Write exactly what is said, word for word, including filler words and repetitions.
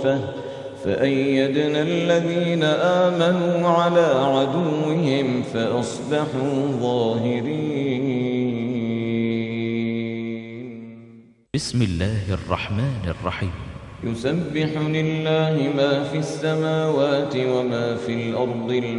صُحُفًا فأيدنا الذين آمنوا على عدوهم فأصبحوا ظاهرين. بسم الله الرحمن الرحيم. يسبح لله ما في السماوات وما في الأرض